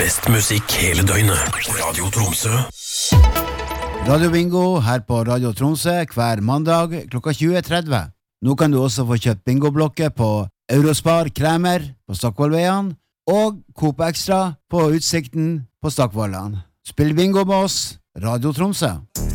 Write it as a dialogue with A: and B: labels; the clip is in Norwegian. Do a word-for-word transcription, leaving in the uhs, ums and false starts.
A: Best musikk hele døgnet. Radio Tromsø.
B: Radio Bingo her på Radio Tromsø hver mandag klokka tjue tretti. Nå kan du også få kjøpt bingoblokker på Eurospar Kremer på Stockvollveien og Coop Extra på Utsikten på Stockvollan. Spill bingo med oss, Radio Tromsø.